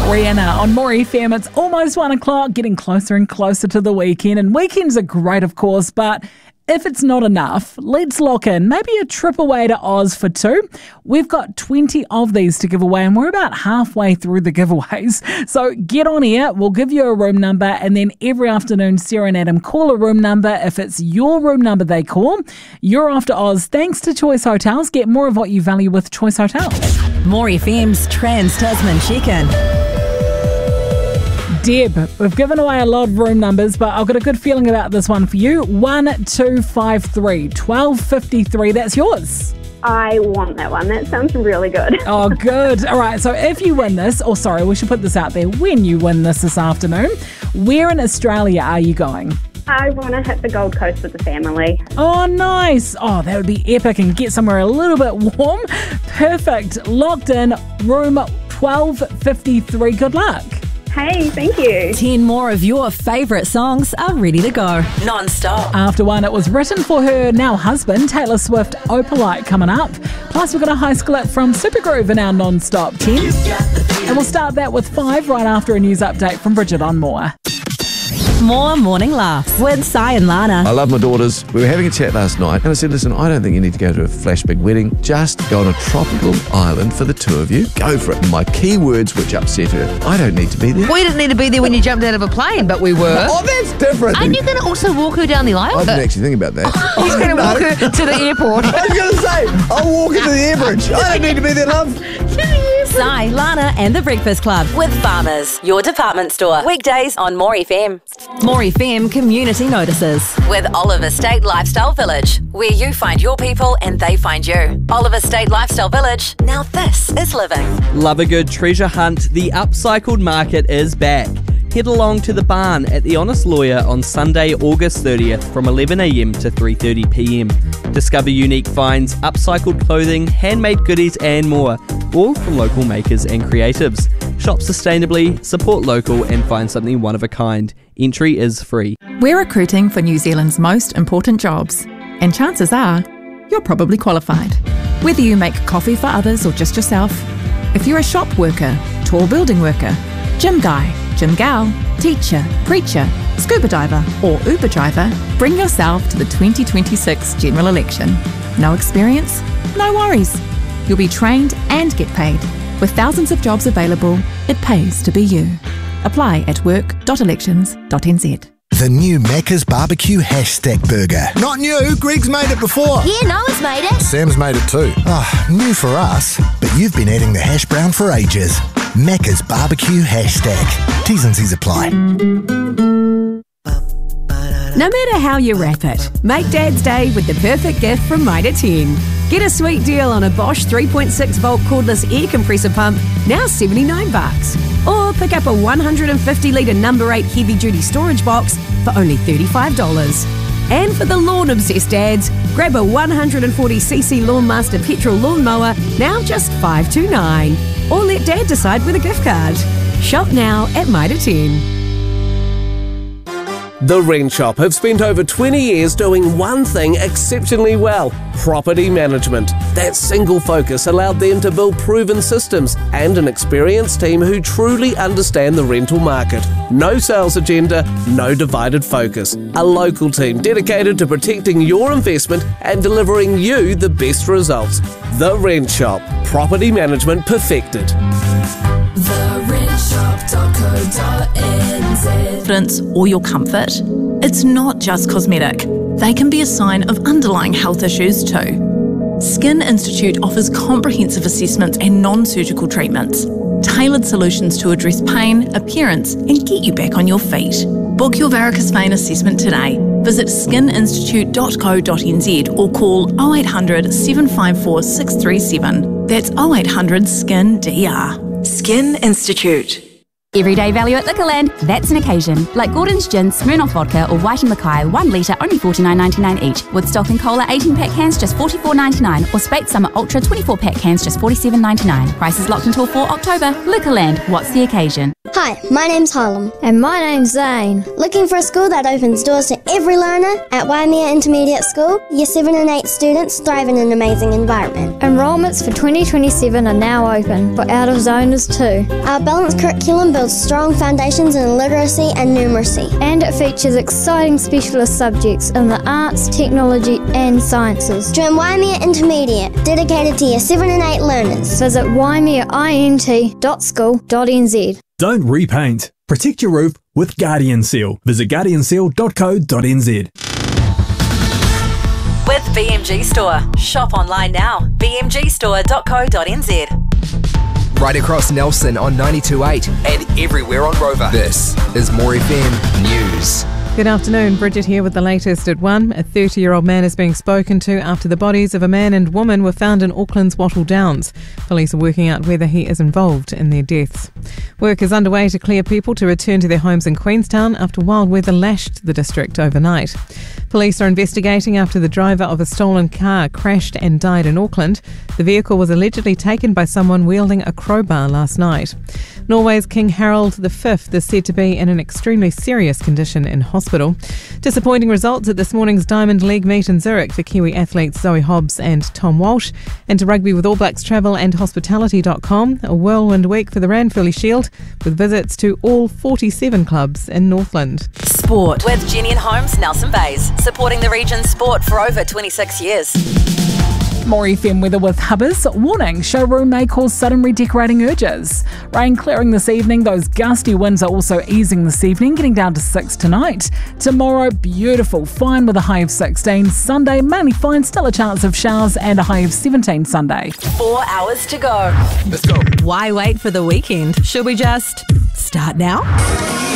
Rihanna on More FM. It's almost 1 o'clock, getting closer and closer to the weekend. And weekends are great, of course, but if it's not enough, let's lock in maybe a trip away to Oz for two. We've got 20 of these to give away, and we're about halfway through the giveaways. So get on here, we'll give you a room number, and then every afternoon, Sarah and Adam call a room number. If it's your room number they call, you're off to Oz thanks to Choice Hotels. Get more of what you value with Choice Hotels. More FM's Trans-Tasman Check-In. Deb, we've given away a lot of room numbers, but I've got a good feeling about this one for you. 1253 1253, that's yours. I want that one. That sounds really good. Oh, good. All right, so if you win this, we should put this out there. When you win this afternoon, where in Australia are you going? I want to hit the Gold Coast with the family. Oh, nice. Oh, that would be epic, and get somewhere a little bit warm. Perfect. Locked in, room 1253. Good luck. Hey, thank you. 10 more of your favourite songs are ready to go. Non-stop. After one, it was written for her now husband, Taylor Swift, Opalite, coming up. Plus, we've got a high school from Supergroove in our non-stop 10. And we'll start that with 5 right after a news update from Bridget on More. More morning laughs with Si and Lana. I love my daughters. We were having a chat last night and I said, listen, I don't think you need to go to a flash big wedding. Just go on a tropical island for the two of you. Go for it. And my key words which upset her, I don't need to be there. We didn't need to be there when you jumped out of a plane, but we were. Oh, that's different. Aren't you going to also walk her down the aisle? I didn't actually think about that. He's going to walk her to the airport. I was going to say, I'll walk into the air bridge. I don't need to be there, love. Si, Lana and the Breakfast Club with Farmers, your department store. Weekdays on More FM. More FM Community Notices with Oliver State Lifestyle Village, where you find your people and they find you. Oliver State Lifestyle Village. Now this is living. Love a good treasure hunt. The upcycled market is back. Head along to the barn at The Honest Lawyer on Sunday, August 30th from 11am to 3:30pm. Discover unique finds, upcycled clothing, handmade goodies and more, all from local makers and creatives. Shop sustainably, support local and find something one of a kind. Entry is free. We're recruiting for New Zealand's most important jobs, and chances are you're probably qualified. Whether you make coffee for others or just yourself, if you're a shop worker, tall building worker, gym guy, gym gal, teacher, preacher, scuba diver or Uber driver, bring yourself to the 2026 general election. No experience? No worries. You'll be trained and get paid. With thousands of jobs available, it pays to be you. Apply at work.elections.nz. The new Macca's Barbecue Hash Stack Burger. Not new, Greg's made it before. Yeah, Noah's made it. Sam's made it too. New for us, but you've been adding the hash brown for ages. Macca's Barbecue Hash Stack. T's and C's apply. No matter how you wrap it, make Dad's Day with the perfect gift from Mitre 10. Get a sweet deal on a Bosch 3.6 volt cordless air compressor pump, now $79. Or pick up a 150 litre number 8 heavy duty storage box for only $35. And for the lawn obsessed dads, grab a 140cc Lawnmaster petrol lawnmower, now just $529. Or let Dad decide with a gift card. Shop now at Mitre 10. The Rent Shop have spent over 20 years doing one thing exceptionally well: property management. That single focus allowed them to build proven systems and an experienced team who truly understand the rental market. No sales agenda, no divided focus. A local team dedicated to protecting your investment and delivering you the best results. The Rent Shop. Property management perfected. Confidence or your comfort, it's not just cosmetic. They can be a sign of underlying health issues too. Skin Institute offers comprehensive assessments and non-surgical treatments, tailored solutions to address pain, appearance and get you back on your feet. Book your varicose vein assessment today. Visit skininstitute.co.nz or call 0800 754 637. That's 0800 SKIN-DR. Skin Institute. Everyday value at Liquorland, that's an occasion. Like Gordon's Gin, Smirnoff Vodka or White & Mackay, 1 litre, only $49.99 each. With Stock & Cola 18-pack cans, just $44.99. Or Spate Summer Ultra 24-pack cans, just $47.99. Prices locked until 4 October. Liquorland, what's the occasion? Hi, my name's Harlem. And my name's Zane. Looking for a school that opens doors to every learner? At Waimea Intermediate School, Year 7 and 8 students thrive in an amazing environment. Enrollments for 2027 are now open for out-of-zoners too. Our balanced curriculum builds strong foundations in literacy and numeracy. And it features exciting specialist subjects in the arts, technology and sciences. Join Waimea Intermediate, dedicated to Year 7 and 8 learners. Visit waimeaint.school.nz. Don't repaint. Protect your roof with Guardian Seal. Visit guardianseal.co.nz. With BMG Store. Shop online now. bmgstore.co.nz. Right across Nelson on 92.8 and everywhere on Rover. This is More FM News. Good afternoon, Bridget here with the latest at 1. A 30-year-old man is being spoken to after the bodies of a man and woman were found in Auckland's Wattle Downs. Police are working out whether he is involved in their deaths. Work is underway to clear people to return to their homes in Queenstown after wild weather lashed the district overnight. Police are investigating after the driver of a stolen car crashed and died in Auckland. The vehicle was allegedly taken by someone wielding a crowbar last night. Norway's King Harald V is said to be in an extremely serious condition in hospital. Disappointing results at this morning's Diamond League meet in Zurich for Kiwi athletes Zoe Hobbs and Tom Walsh. And to rugby with All Blacks Travel and Hospitality.com, a whirlwind week for the Ranfurly Shield with visits to all 47 clubs in Northland. Sport with Jenny and Holmes Nelson Bays, supporting the region's sport for over 26 years. More FM weather with Hubbers. Warning, showroom may cause sudden redecorating urges. Rain clearing this evening. Those gusty winds are also easing this evening, getting down to 6 tonight. Tomorrow, beautiful, fine with a high of 16. Sunday, mainly fine, still a chance of showers and a high of 17 Sunday. 4 hours to go. Let's go. Why wait for the weekend? Should we just start now?